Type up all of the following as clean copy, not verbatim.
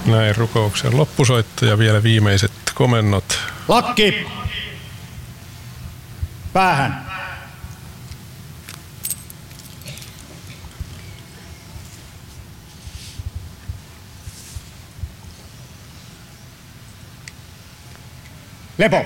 Näin rukouksen loppusoitto ja vielä viimeiset komennot. Lakki! Päähän! Lepo!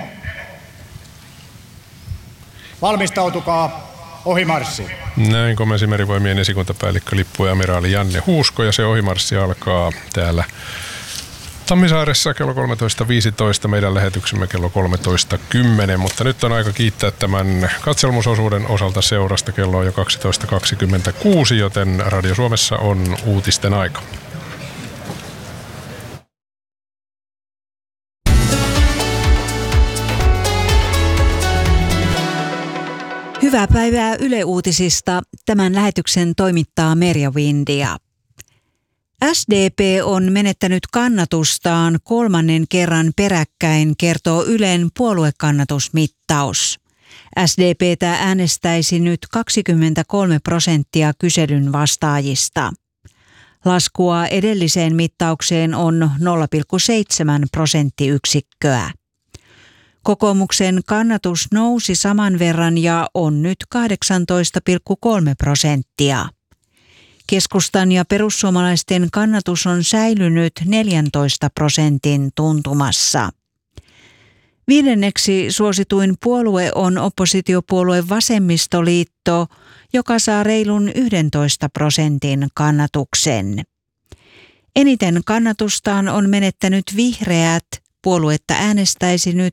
Valmistautukaa ohimarssiin. Näin komensi Merivoimien esikuntapäällikkö lippuamiraali Janne Huusko ja se ohimarssi alkaa täällä Tammisaaressa kello 13.15, meidän lähetyksemme kello 13.10, mutta nyt on aika kiittää tämän katselmusosuuden osalta seurasta. Kello on jo 12.26, joten Radio Suomessa on uutisten aika. Hyvää päivää Yle Uutisista. Tämän lähetyksen toimittaa Merja Windia. SDP on menettänyt kannatustaan 3. kerran peräkkäin, kertoo Ylen puoluekannatusmittaus. SDP:tä äänestäisi nyt 23% kyselyn vastaajista. Laskua edelliseen mittaukseen on 0,7 prosenttiyksikköä. Kokoomuksen kannatus nousi saman verran ja on nyt 18,3%. Keskustan ja perussuomalaisten kannatus on säilynyt 14% tuntumassa. 5. suosituin puolue on oppositiopuolue Vasemmistoliitto, joka saa reilun 11% kannatuksen. Eniten kannatustaan on menettänyt Vihreät. Puoluetta äänestäisi nyt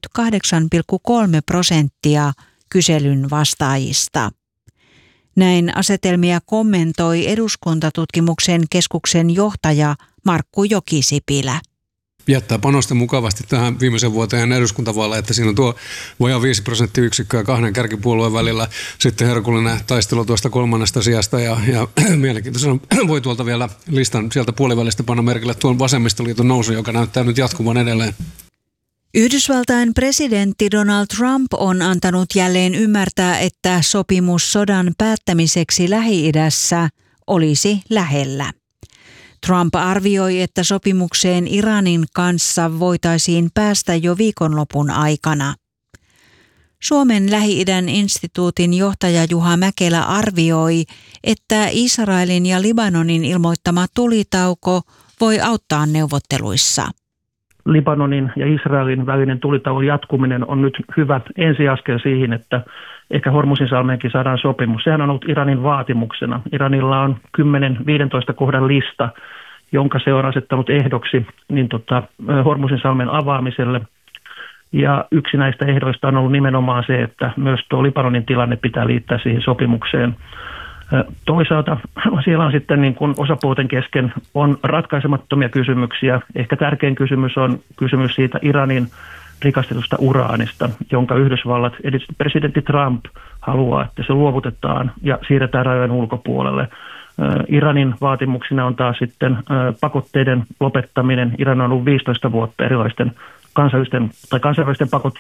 8,3% kyselyn vastaajista. Näin asetelmia kommentoi Eduskuntatutkimuksen keskuksen johtaja Markku Jokisipilä. Jättää panosta mukavasti tähän viimeisen vuoteen eduskuntavaalla, että siinä on tuo vajaa 5% kahden kärkipuolueen välillä. Sitten herkullinen taistelu tuosta 3. sijasta ja mielenkiintoisena voi tuolta vielä listan sieltä puolivälistä panna merkille tuon vasemmistoliiton nousu, joka näyttää nyt jatkuvan edelleen. Yhdysvaltain presidentti Donald Trump on antanut jälleen ymmärtää, että sopimus sodan päättämiseksi Lähi-idässä olisi lähellä. Trump arvioi, että sopimukseen Iranin kanssa voitaisiin päästä jo viikonlopun aikana. Suomen Lähi-idän instituutin johtaja Juha Mäkelä arvioi, että Israelin ja Libanonin ilmoittama tulitauko voi auttaa neuvotteluissa. Libanonin ja Israelin välinen tulitauon jatkuminen on nyt hyvä ensiaskel siihen, että ehkä Hormuzinsalmeenkin saadaan sopimus. Sehän on ollut Iranin vaatimuksena. Iranilla on 10-15 kohdan lista, jonka se on asettanut ehdoksi Hormuzinsalmen avaamiselle. Ja yksi näistä ehdoista on ollut nimenomaan se, että myös tuo Libanonin tilanne pitää liittää siihen sopimukseen. Toisaalta siellä on sitten niin kuin osapuolten kesken on ratkaisemattomia kysymyksiä. Ehkä tärkein kysymys on kysymys siitä Iranin rikastetusta uraanista, jonka Yhdysvallat, presidentti Trump haluaa, että se luovutetaan ja siirretään rajojen ulkopuolelle. Iranin vaatimuksina on taas sitten pakotteiden lopettaminen. Iran on ollut 15 vuotta erilaisten kansainvälisten pakotteiden